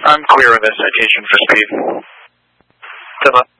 I'm clear on this citation for speed. Good luck.